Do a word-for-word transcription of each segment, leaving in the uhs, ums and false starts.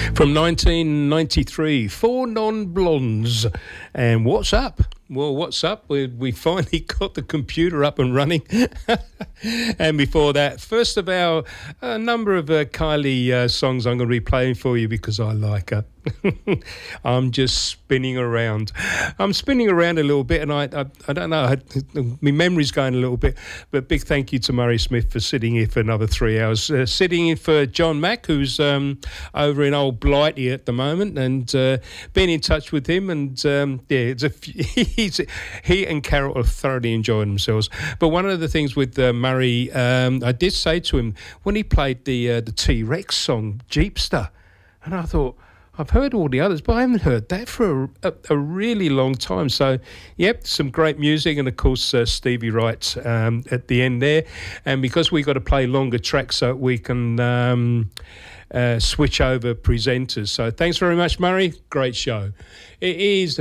From nineteen ninety-three, Four Non-Blondes. And what's up? Well, what's up? We, we finally got the computer up and running. And before that, first of our a number of uh, Kylie uh, songs I'm going to be playing for you because I like her. I'm just spinning around. I'm spinning around a little bit, and I I, I don't know, I, my memory's going a little bit, but big thank you to Murray Smith for sitting here for another three hours. Uh, sitting in for John Mack, who's um, over in Old Blighty at the moment, and uh, been in touch with him, and um, yeah, it's a few, he's, he and Carol are thoroughly enjoying themselves. But one of the things with uh, Murray, um, I did say to him, when he played the, uh, the T-Rex song, Jeepster, and I thought, I've heard all the others, but I haven't heard that for a, a, a really long time. So, yep, some great music, and of course uh, Stevie Wright um, at the end there. And because we've got to play longer tracks, so we can um, uh, switch over presenters. So, thanks very much, Murray. Great show. It is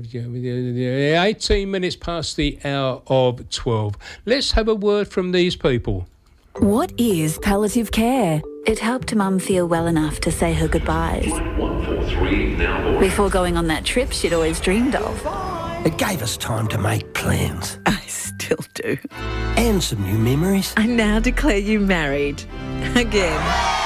eighteen minutes past the hour of twelve. Let's have a word from these people. What is palliative care? It helped Mum feel well enough to say her goodbyes before going on that trip she'd always dreamed of. It gave us time to make plans. I still do. And some new memories. I now declare you married. Again.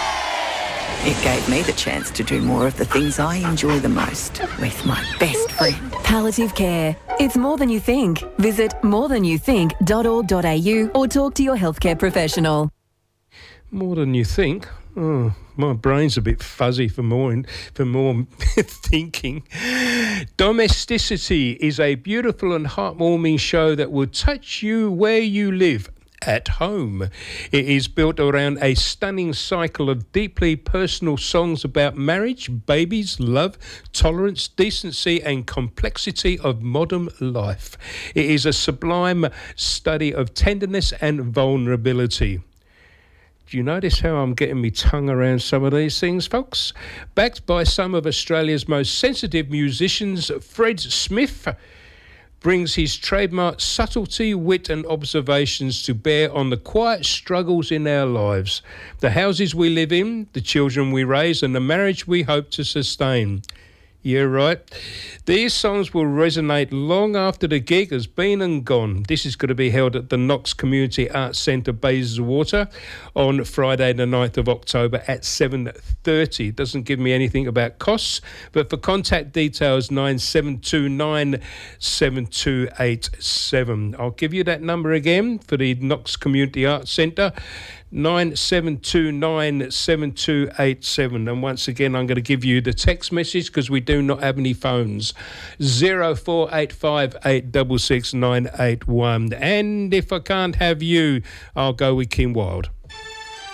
It gave me the chance to do more of the things I enjoy the most with my best friend. Palliative care. It's more than you think. Visit more than you think dot org dot a u or talk to your healthcare professional. More than you think. Oh, my brain's a bit fuzzy for more for more thinking. Domesticity is a beautiful and heartwarming show that will touch you where you live. At home. It is built around a stunning cycle of deeply personal songs about marriage, babies, love, tolerance, decency and complexity of modern life. It is a sublime study of tenderness and vulnerability. Do you notice how I'm getting my tongue around some of these things, folks? Backed by some of Australia's most sensitive musicians, Fred Smith brings his trademark subtlety, wit and observations to bear on the quiet struggles in our lives, the houses we live in, the children we raise and the marriage we hope to sustain. Yeah, right. These songs will resonate long after the gig has been and gone. This is going to be held at the Knox Community Arts Centre, Bayswater, on Friday the ninth of October at seven thirty. It doesn't give me anything about costs, but for contact details, nine seven two nine, seven two eight seven. I'll give you that number again for the Knox Community Arts Centre, nine seven two nine, seven two eight seven. And once again, I'm going to give you the text message because we do not have any phones. zero four eight five, eight six six, nine eight one. And if I can't have you, I'll go with Kim Wilde.